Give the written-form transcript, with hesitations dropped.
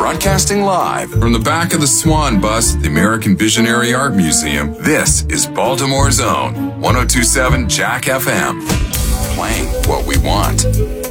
Broadcasting live from the back of the Swan Bus at the American Visionary Art Museum, this is Baltimore's own 1027 Jack FM. Playing what we want.